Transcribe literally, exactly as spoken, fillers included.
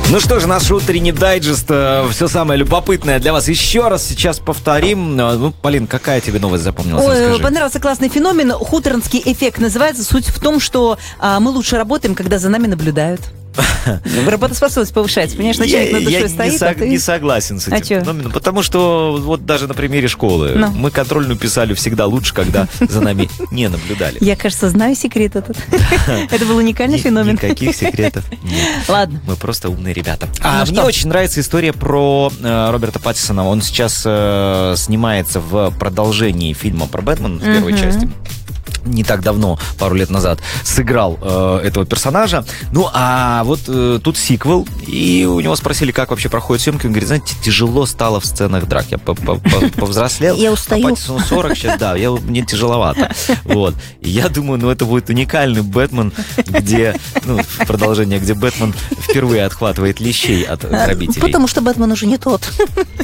Ну что же, наш утренний дайджест, все самое любопытное для вас. Еще раз сейчас повторим. Ну, Полин, какая тебе новость запомнилась? Ой, расскажи. Понравился классный феномен. Хуторнский эффект называется. Суть в том, что а, мы лучше работаем, когда за нами наблюдают. Работоспособность повышается. Понимаешь, начальник над душой я стоит, не, сог, а ты... не согласен с А этим чё? феноменом, потому что вот даже на примере школы Ну. мы контрольную писали всегда лучше, когда за нами не наблюдали. Я, кажется, знаю секрет этот. Это был уникальный Ни- феномен. Никаких секретов нет. Ладно. Мы просто умные ребята. А Ну мне что? очень нравится история про э, Роберта Паттинсона. Он сейчас э, снимается в продолжении фильма про Бэтмена в первой Мгм. части. Не так давно, пару лет назад, сыграл э, этого персонажа. Ну, а вот э, тут сиквел, и у него спросили, как вообще проходят съемки. Он говорит, знаете, тяжело стало в сценах драк. Я по- по- по- повзрослел. Я устаю. А Паттинсону сорок сейчас, да, я, мне тяжеловато. Вот. И я думаю, ну, это будет уникальный Бэтмен, где, ну, продолжение, где Бэтмен впервые отхватывает лещей от грабителей. Потому что Бэтмен уже не тот.